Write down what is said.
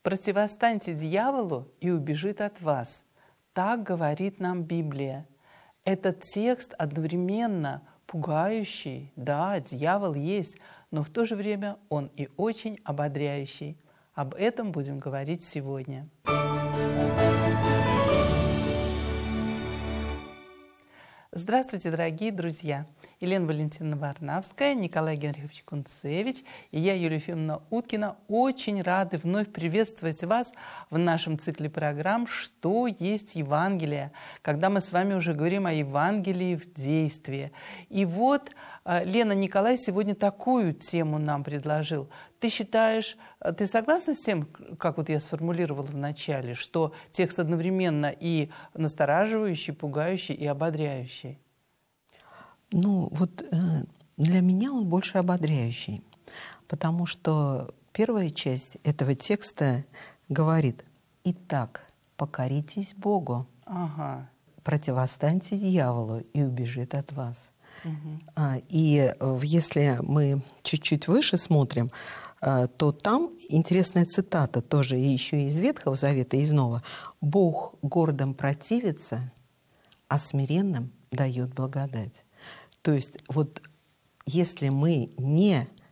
Противостаньте дьяволу, и убежит от вас. Так говорит нам Библия. Этот текст одновременно пугающий, да, дьявол есть, но в то же время он и очень ободряющий. Об этом будем говорить сегодня. Здравствуйте, дорогие друзья! Елена Валентиновна Варнавская, Николай Генрихович Кунцевич и я, Юлия Ефимовна Уткина, очень рады вновь приветствовать вас в нашем цикле программ «Что есть Евангелие?», когда мы с вами уже говорим о Евангелии в действии. И вот Лена, Николай сегодня такую тему нам предложил. Ты согласна с тем, как вот я сформулировала в начале, что текст одновременно и настораживающий, пугающий и ободряющий? Ну, вот для меня он больше ободряющий, потому что первая часть этого текста говорит: «Итак, покоритесь Богу, противостаньте дьяволу, и убежит от вас». И если мы чуть-чуть выше смотрим, то там интересная цитата тоже еще из Ветхого Завета, и из Нового. «Бог гордым противится, а смиренным дает благодать». То есть вот если мы не